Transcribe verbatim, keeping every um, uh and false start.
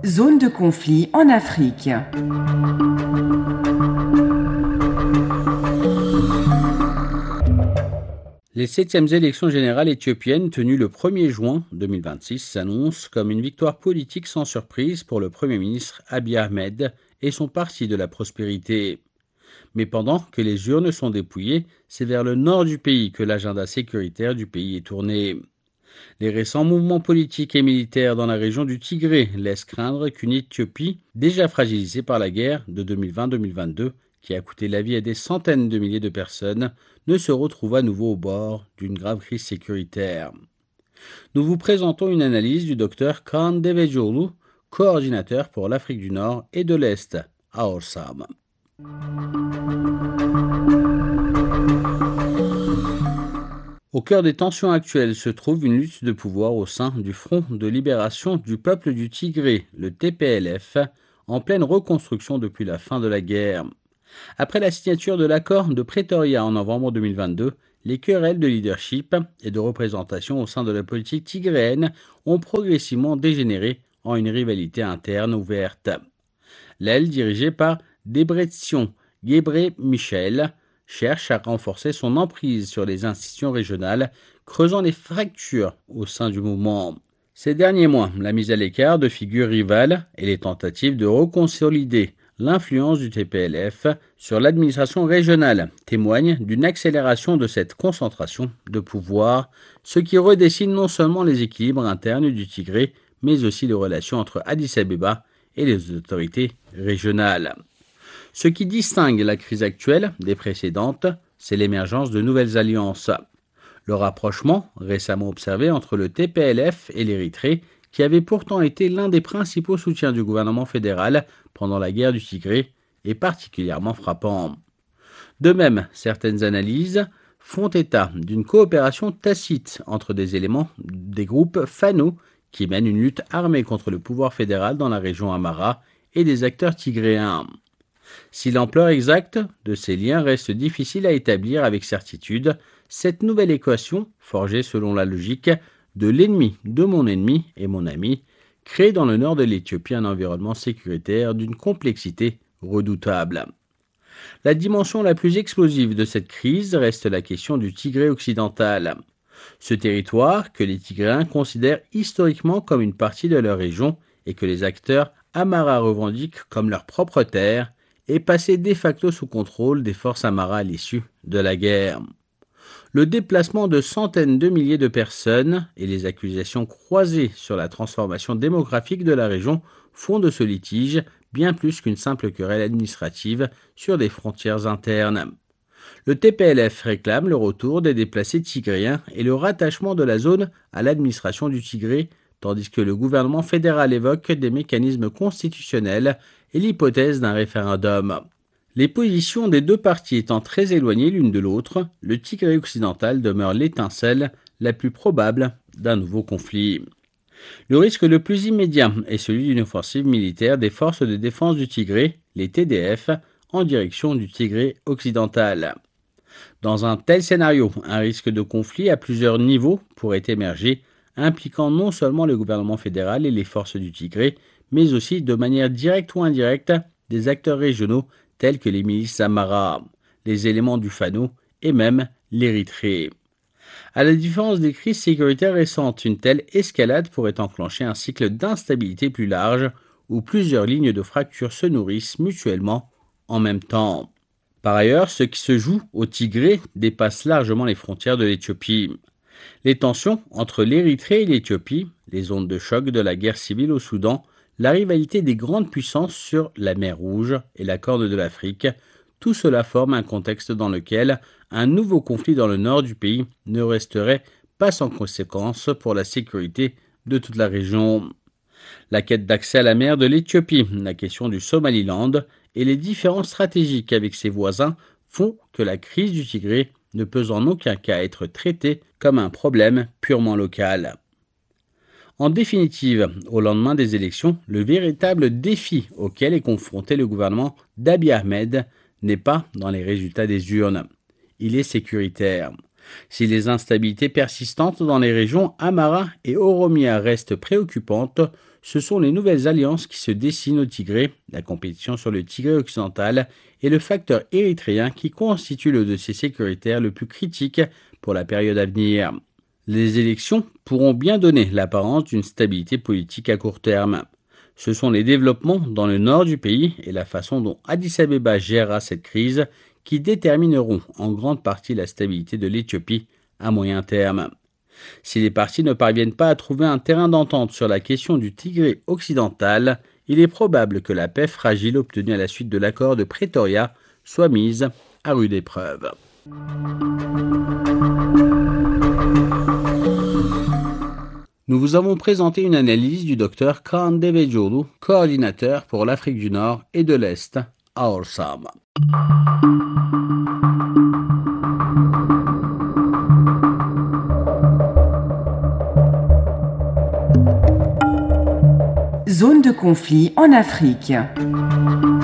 Zone de conflit en Afrique. Les septièmes élections générales éthiopiennes tenues le premier juin deux mille vingt-six s'annoncent comme une victoire politique sans surprise pour le Premier ministre Abiy Ahmed et son parti de la prospérité. Mais pendant que les urnes sont dépouillées, c'est vers le nord du pays que l'agenda sécuritaire du pays est tourné. Les récents mouvements politiques et militaires dans la région du Tigré laissent craindre qu'une Éthiopie, déjà fragilisée par la guerre de deux mille vingt deux mille vingt-deux, qui a coûté la vie à des centaines de milliers de personnes, ne se retrouve à nouveau au bord d'une grave crise sécuritaire. Nous vous présentons une analyse du docteur Kaan Devejoglu, coordinateur pour l'Afrique du Nord et de l'Est à Orsam. Au cœur des tensions actuelles se trouve une lutte de pouvoir au sein du Front de libération du peuple du Tigré, le T P L F, en pleine reconstruction depuis la fin de la guerre. Après la signature de l'accord de Pretoria en novembre deux mille vingt-deux, les querelles de leadership et de représentation au sein de la politique tigréenne ont progressivement dégénéré en une rivalité interne ouverte. L'aile dirigée par Debretsion Gebre-Michael cherche à renforcer son emprise sur les institutions régionales, creusant les fractures au sein du mouvement. Ces derniers mois, la mise à l'écart de figures rivales et les tentatives de reconsolider l'influence du T P L F sur l'administration régionale témoignent d'une accélération de cette concentration de pouvoir, ce qui redessine non seulement les équilibres internes du Tigré, mais aussi les relations entre Addis Abeba et les autorités régionales. Ce qui distingue la crise actuelle des précédentes, c'est l'émergence de nouvelles alliances. Le rapprochement récemment observé entre le T P L F et l'Érythrée, qui avait pourtant été l'un des principaux soutiens du gouvernement fédéral pendant la guerre du Tigré, est particulièrement frappant. De même, certaines analyses font état d'une coopération tacite entre des éléments des groupes Fano, qui mènent une lutte armée contre le pouvoir fédéral dans la région Amhara, et des acteurs tigréens. Si l'ampleur exacte de ces liens reste difficile à établir avec certitude, cette nouvelle équation, forgée selon la logique de l'ennemi de mon ennemi et mon ami, crée dans le nord de l'Éthiopie un environnement sécuritaire d'une complexité redoutable. La dimension la plus explosive de cette crise reste la question du Tigré occidental. Ce territoire que les Tigréens considèrent historiquement comme une partie de leur région et que les acteurs Amhara revendiquent comme leur propre terre, est passé de facto sous contrôle des forces Amhara à l'issue de la guerre. Le déplacement de centaines de milliers de personnes et les accusations croisées sur la transformation démographique de la région font de ce litige bien plus qu'une simple querelle administrative sur des frontières internes. Le T P L F réclame le retour des déplacés tigréens et le rattachement de la zone à l'administration du Tigré, tandis que le gouvernement fédéral évoque des mécanismes constitutionnels et l'hypothèse d'un référendum. Les positions des deux parties étant très éloignées l'une de l'autre, le Tigré occidental demeure l'étincelle la plus probable d'un nouveau conflit. Le risque le plus immédiat est celui d'une offensive militaire des forces de défense du Tigré, les T D F, en direction du Tigré occidental. Dans un tel scénario, un risque de conflit à plusieurs niveaux pourrait émerger, impliquant non seulement le gouvernement fédéral et les forces du Tigré, mais aussi de manière directe ou indirecte des acteurs régionaux tels que les milices Amhara, les éléments du Fano et même l'Érythrée. À la différence des crises sécuritaires récentes, une telle escalade pourrait enclencher un cycle d'instabilité plus large où plusieurs lignes de fracture se nourrissent mutuellement en même temps. Par ailleurs, ce qui se joue au Tigré dépasse largement les frontières de l'Éthiopie. Les tensions entre l'Érythrée et l'Éthiopie, les ondes de choc de la guerre civile au Soudan, la rivalité des grandes puissances sur la mer Rouge et la Corne de l'Afrique, tout cela forme un contexte dans lequel un nouveau conflit dans le nord du pays ne resterait pas sans conséquence pour la sécurité de toute la région. La quête d'accès à la mer de l'Éthiopie, la question du Somaliland et les différences stratégiques avec ses voisins font que la crise du Tigré ne peut en aucun cas être traitée comme un problème purement local. En définitive, au lendemain des élections, le véritable défi auquel est confronté le gouvernement d'Abiy Ahmed n'est pas dans les résultats des urnes. Il est sécuritaire. Si les instabilités persistantes dans les régions Amara et Oromia restent préoccupantes, ce sont les nouvelles alliances qui se dessinent au Tigré, la compétition sur le Tigré occidental et le facteur érythréen qui constitue le dossier sécuritaire le plus critique pour la période à venir. Les élections pourront bien donner l'apparence d'une stabilité politique à court terme. Ce sont les développements dans le nord du pays et la façon dont Addis Abeba gérera cette crise qui détermineront en grande partie la stabilité de l'Éthiopie à moyen terme. Si les partis ne parviennent pas à trouver un terrain d'entente sur la question du Tigré occidental, il est probable que la paix fragile obtenue à la suite de l'accord de Pretoria soit mise à rude épreuve. Nous vous avons présenté une analyse du docteur Khan Devejolu, coordinateur pour l'Afrique du Nord et de l'Est à Orsam. Zone de conflit en Afrique.